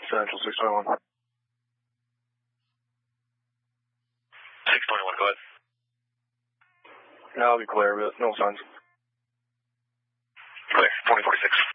Central 621. 621, go ahead. Yeah, I'll be clear, but no signs. Okay, 2046.